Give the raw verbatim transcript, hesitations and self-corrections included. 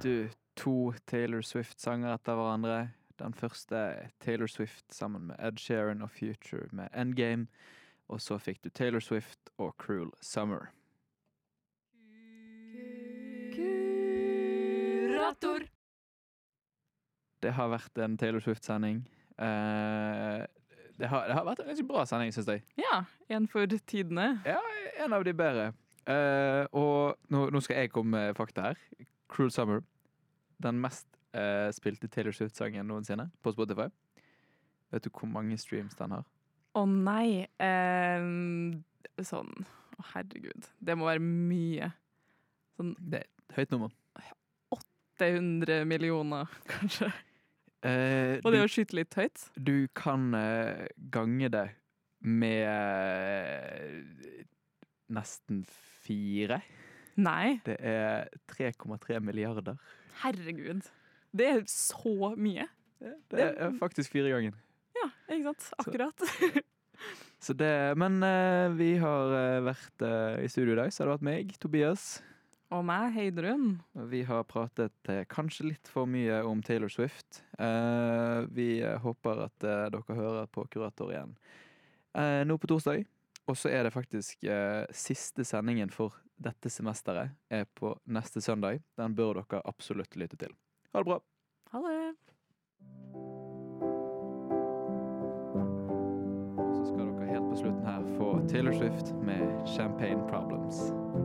du to Taylor Swift-sanger etter hverandre. Den første er Taylor Swift sammen med Ed Sheeran og Future med Endgame. Og så fikk du Taylor Swift og Cruel Summer. Kurator. Det har vært en Taylor Swift-sending. Eh, det, har, det har vært en ganske bra sending, synes jeg. Ja, en for tidene. Ja, en av de bedre. Eh, og nå, nå skal jeg komme med fakta her. Cruel Summer. Den mest eh, spilte Taylor Swift-sangen noensinne på Spotify. Vet du hvor mange streams den har? Å nei. Eh, sånn, å herregud. Det må være mye. Sånn Det er et høyt nummer. åtte hundre millioner, kanskje. Eh, Og det du, å skyte litt høyt. du kan eh, gange det med eh, nesten fire. Nei, Det er tre komma tre milliarder. herregud. Det er så mye. Det er faktisk fire ganger. Ja, ikke sant? Akkurat. Så det, men eh, vi har eh, vært eh, i studio i dag, så har det vært meg, Tobias. Og meg, Heidrun. Og vi har pratet eh, kanskje litt for mye om Taylor Swift. Eh, vi eh, håper at eh, dere hører på Kurator igjen eh, nå på torsdag. Og så er det faktisk eh, siste sendingen for dette semesteret er på neste søndag. Den bør dere absolutt lytte til. Ha det bra! Ha det. Og så skal dere helt på slutten her få Taylor Swift med Champagne Problems.